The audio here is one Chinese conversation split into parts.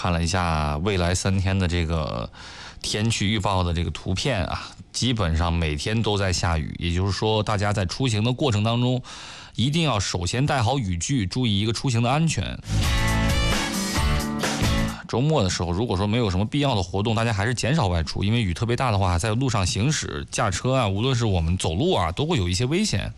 看了一下未来3天的这个天气预报的这个图片啊，基本上每天都在下雨，也就是说大家在出行的过程当中一定要首先带好雨具，注意一个出行的安全。周末的时候，如果说没有什么必要的活动，大家还是减少外出，因为雨特别大的话，在路上行驶、驾车啊，无论是我们走路啊，都会有一些危险。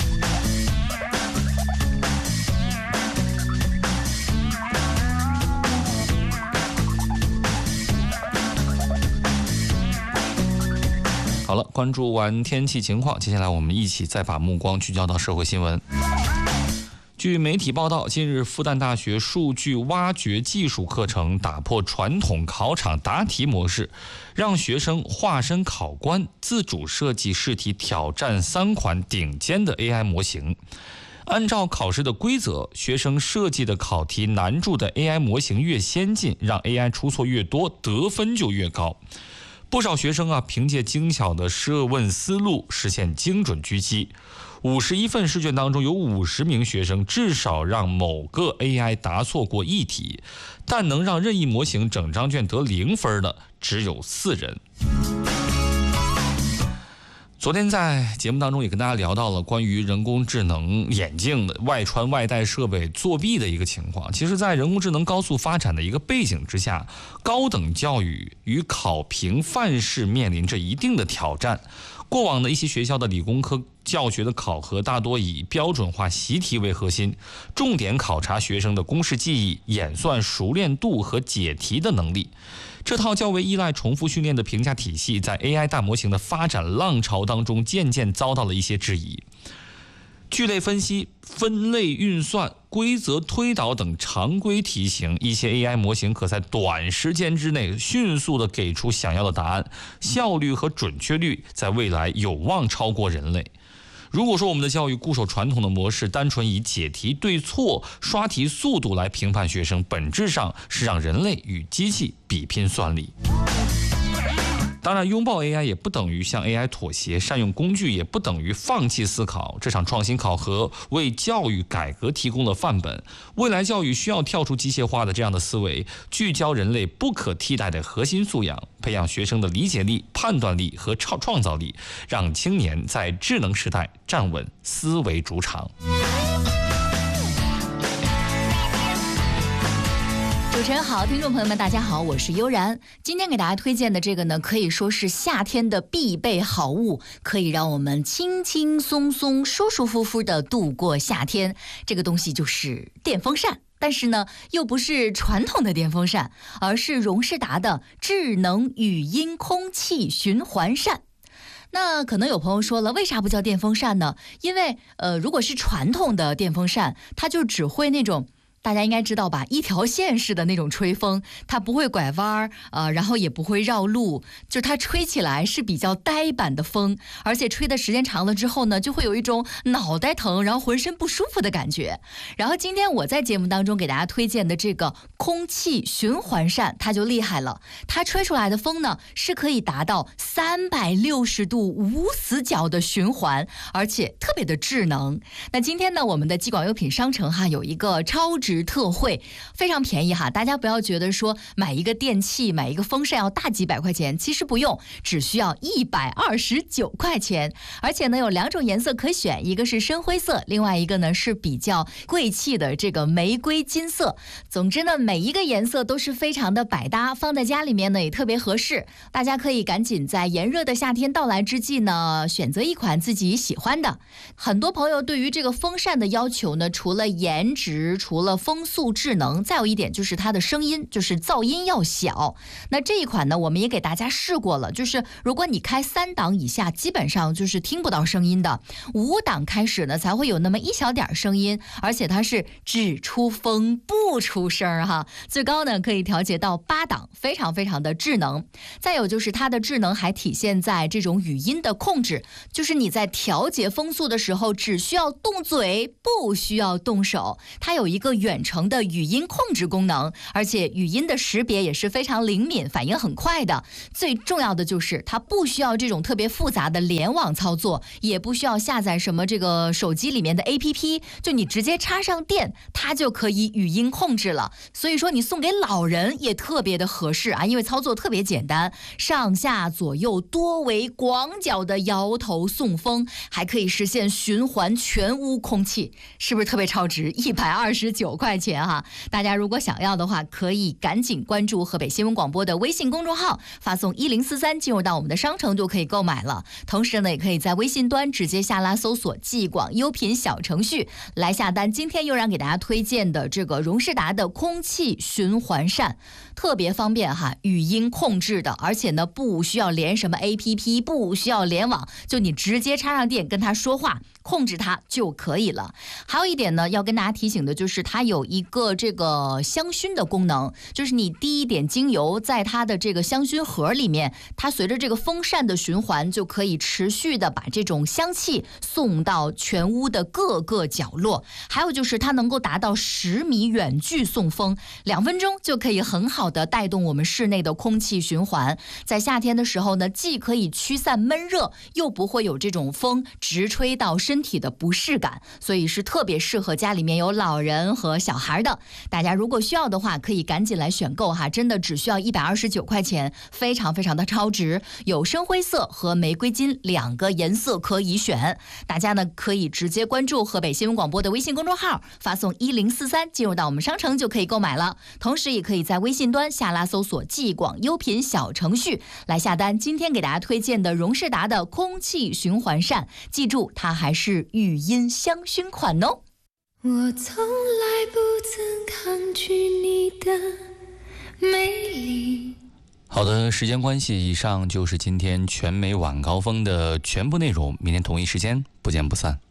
好了，关注完天气情况，接下来我们一起再把目光聚焦到社会新闻。据媒体报道，近日复旦大学数据挖掘技术课程打破传统考场答题模式，让学生化身考官，自主设计试题，挑战3款顶尖的 AI 模型。按照考试的规则，学生设计的考题难度的 AI 模型越先进，让 AI 出错越多，得分就越高。不少学生凭借精巧的设问思路实现精准狙击。51份试卷当中有50名学生至少让某个 AI 答错过1题，但能让任意模型整张卷得0分的只有4人。昨天在节目当中也跟大家聊到了关于人工智能眼镜的外穿外戴设备作弊的一个情况。其实在人工智能高速发展的一个背景之下，高等教育与考评范式面临着一定的挑战。过往的一些学校的理工科教学的考核大多以标准化习题为核心，重点考察学生的公式记忆、演算熟练度和解题的能力。这套较为依赖重复训练的评价体系，在 AI 大模型的发展浪潮当中渐渐遭到了一些质疑。聚类分析、分类运算、规则推导等常规题型，一些 AI 模型可在短时间之内迅速地给出想要的答案，效率和准确率在未来有望超过人类。如果说我们的教育固守传统的模式，单纯以解题对错、刷题速度来评判学生，本质上是让人类与机器比拼算力。当然，拥抱 AI 也不等于向 AI 妥协，善用工具也不等于放弃思考。这场创新考核为教育改革提供了范本。未来教育需要跳出机械化的这样的思维，聚焦人类不可替代的核心素养，培养学生的理解力、判断力和创造力，让青年在智能时代站稳思维主场。 主持人好，听众朋友们大家好，我是悠然。今天给大家推荐的这个呢，可以说是夏天的必备好物，可以让我们轻轻松松、舒舒服服的度过夏天。这个东西就是电风扇。但是呢，又不是传统的电风扇，而是荣仕达的智能语音空气循环扇。那可能有朋友说了，为啥不叫电风扇呢？因为如果是传统的电风扇，它就只会那种，大家应该知道吧，一条线式的那种吹风，它不会拐弯然后也不会绕路，就它吹起来是比较呆板的风，而且吹的时间长了之后呢，就会有一种脑袋疼，然后浑身不舒服的感觉。然后今天我在节目当中给大家推荐的这个空气循环扇，它就厉害了，它吹出来的风呢是可以达到360度无死角的循环，而且特别的智能。那今天呢，我们的激广优品商城有一个超值特惠，非常便宜大家不要觉得说买一个电器买一个风扇要大几百块钱，其实不用，只需要129块钱。而且呢有2种颜色可选，一个是深灰色，另外一个呢是比较贵气的这个玫瑰金色。总之呢每一个颜色都是非常的百搭，放在家里面呢也特别合适。大家可以赶紧在炎热的夏天到来之际呢，选择一款自己喜欢的。很多朋友对于这个风扇的要求呢，除了颜值，除了风速智能，再有一点就是它的声音，就是噪音要小。那这一款呢我们也给大家试过了，就是如果你开3档以下基本上就是听不到声音的，5档开始呢才会有那么一小点声音，而且它是只出风不出声最高呢可以调节到8档，非常非常的智能。再有就是它的智能还体现在这种语音的控制，就是你在调节风速的时候只需要动嘴，不需要动手。它有一个远程的语音控制功能，而且语音的识别也是非常灵敏，反应很快的。最重要的就是它不需要这种特别复杂的联网操作，也不需要下载什么这个手机里面的 APP， 就你直接插上电，它就可以语音控制了。所以说你送给老人也特别的合适啊，因为操作特别简单，上下左右多维广角的摇头送风，还可以实现循环全屋空气，是不是特别超值？129块钱哈！大家如果想要的话，可以赶紧关注河北新闻广播的微信公众号，发送1043进入到我们的商城就可以购买了。同时呢，也可以在微信端直接下拉搜索既广优品小程序来下单。今天又让给大家推荐的这个荣仕达的空气循环扇，特别方便哈，语音控制的，而且呢不需要连什么 APP， 不需要联网，就你直接插上电跟它说话，控制它就可以了。还有一点呢，要跟大家提醒的就是它有一个这个香薰的功能，就是你滴一点精油在它的这个香薰盒里面，它随着这个风扇的循环就可以持续的把这种香气送到全屋的各个角落。还有就是它能够达到10米远距送风，2分钟就可以很好的带动我们室内的空气循环。在夏天的时候呢，既可以驱散闷热，又不会有这种风直吹到身体的不适感，所以是特别适合家里面有老人和小孩的。大家如果需要的话，可以赶紧来选购哈，真的只需要129块钱，非常非常的超值。有深灰色和玫瑰金2个颜色可以选，大家呢可以直接关注河北新闻广播的微信公众号，发送1043进入到我们商城就可以购买了。同时也可以在微信端下拉搜索既广优品小程序来下单。今天给大家推荐的荣仕达的空气循环扇，记住它还是语音香薰款哦。 我从来不曾抗拒你的美丽。 好的，时间关系，以上就是今天全美晚高峰的全部内容。明天同一时间不见不散。